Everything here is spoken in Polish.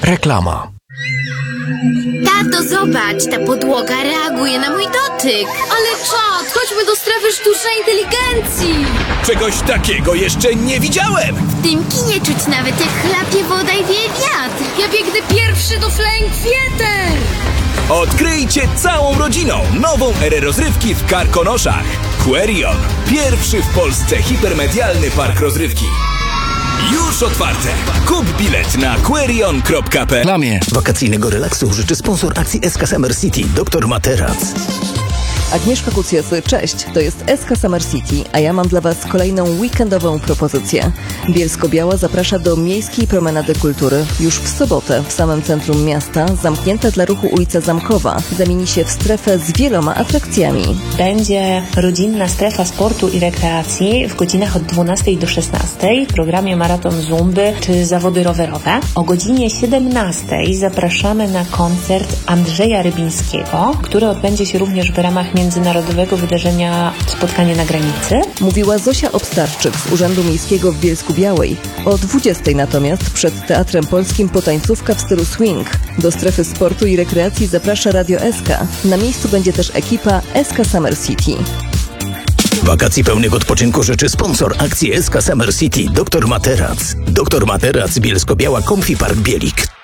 Reklama. Tato, zobacz, ta podłoga reaguje na mój dotyk. Ale czad, chodźmy do strefy sztucznej inteligencji. Czegoś takiego jeszcze nie widziałem! W tym kinie czuć nawet jak chlapie woda i wieje wiatr. Ja biegnę pierwszy do Flying Theater. Odkryjcie całą rodziną nową erę rozrywki w Karkonoszach. Querion. Pierwszy w Polsce hipermedialny park rozrywki. Już otwarte. Kup bilet na querion.pl. Wakacyjnego relaksu życzy sponsor akcji SK Summer City, Dr Materac. Agnieszka Kucjasy, cześć, to jest SK Summer City, a ja mam dla Was kolejną weekendową propozycję. Bielsko-Biała zaprasza do Miejskiej Promenady Kultury. Już w sobotę w samym centrum miasta zamknięta dla ruchu ulica Zamkowa zamieni się w strefę z wieloma atrakcjami. Będzie rodzinna strefa sportu i rekreacji w godzinach od 12 do 16, w programie maraton zumby czy zawody rowerowe. O godzinie 17 zapraszamy na koncert Andrzeja Rybińskiego, który odbędzie się również w ramach międzynarodowego wydarzenia Spotkanie na granicy. Mówiła Zosia Obstarczyk z Urzędu Miejskiego w Bielsku-Białej. O 20 natomiast przed Teatrem Polskim potańcówka w stylu swing. Do strefy sportu i rekreacji zaprasza Radio SK. Na miejscu będzie też ekipa SK Summer City. Wakacji pełnych odpoczynku życzy sponsor akcji SK Summer City, Dr Materac. Dr Materac, Bielsko-Biała, Comfy Park Bielik.